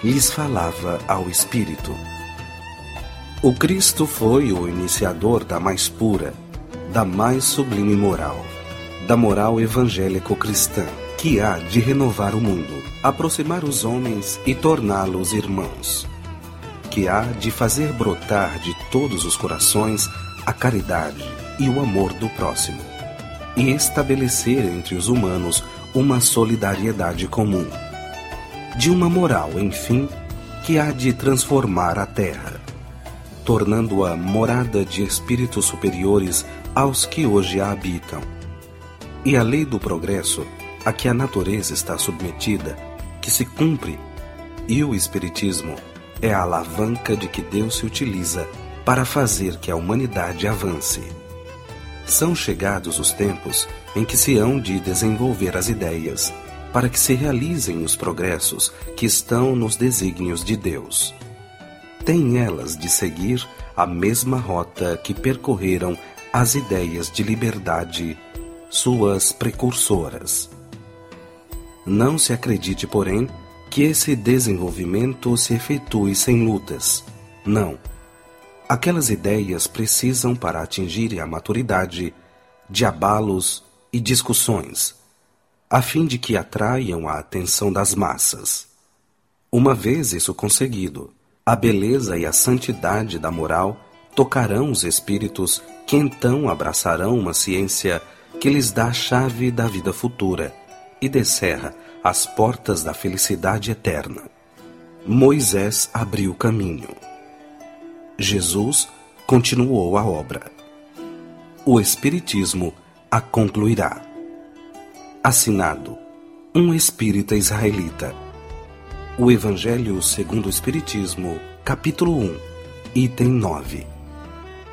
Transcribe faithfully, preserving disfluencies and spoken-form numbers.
lhes falava ao espírito. O Cristo foi o iniciador da mais pura, da mais sublime moral, da moral evangélico-cristã, que há de renovar o mundo, aproximar os homens e torná-los irmãos, que há de fazer brotar de todos os corações a caridade e o amor do próximo, e estabelecer entre os humanos uma solidariedade comum, de uma moral, enfim, que há de transformar a terra, tornando-a morada de espíritos superiores aos que hoje a habitam. E a lei do progresso, a que a natureza está submetida, que se cumpre, e o Espiritismo é a alavanca de que Deus se utiliza para fazer que a humanidade avance. São chegados os tempos em que se hão de desenvolver as ideias, para que se realizem os progressos que estão nos desígnios de Deus. Têm elas de seguir a mesma rota que percorreram as ideias de liberdade, suas precursoras. Não se acredite, porém, que esse desenvolvimento se efetue sem lutas. Não. Aquelas ideias precisam, para atingirem a maturidade, de abalos e discussões, a fim de que atraiam a atenção das massas. Uma vez isso conseguido, a beleza e a santidade da moral tocarão os espíritos, que então abraçarão uma ciência que lhes dá a chave da vida futura e descerra as portas da felicidade eterna. Moisés abriu o caminho. Jesus continuou a obra. O Espiritismo a concluirá. Assinado, um espírita israelita. O Evangelho segundo o Espiritismo, capítulo um, item nove.